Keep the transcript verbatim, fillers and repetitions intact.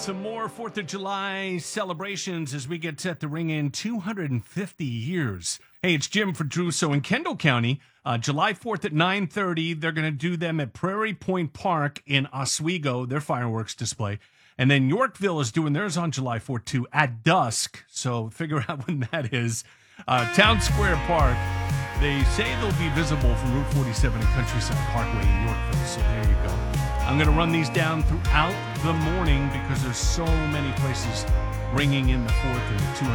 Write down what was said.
some more fourth of July celebrations as we get set to ring in two hundred fifty years. Hey, it's Jim for Drew. So in Kendall County, uh, July fourth at nine thirty, they're going to do them at Prairie Point Park in Oswego, their fireworks display. And then Yorkville is doing theirs on July fourth, too, at dusk. So figure out when that is. Uh, Town Square Park, they say they'll be visible from Route forty-seven and Countryside Parkway in Yorkville. So there you go. I'm going to run these down throughout the morning because there's so many places ringing in the fourth and the two